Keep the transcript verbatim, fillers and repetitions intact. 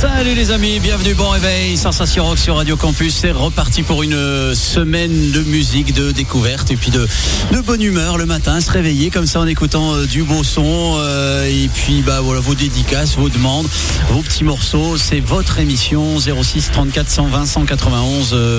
Salut les amis, bienvenue, bon réveil, Sensation Rock sur Radio Campus. C'est reparti pour une semaine de musique, de découverte et puis de, de bonne humeur le matin, se réveiller comme ça en écoutant euh, du beau son euh, et puis bah voilà, vos dédicaces, vos demandes, vos petits morceaux. C'est votre émission zéro six trente-quatre cent vingt cent quatre-vingt-onze. Euh,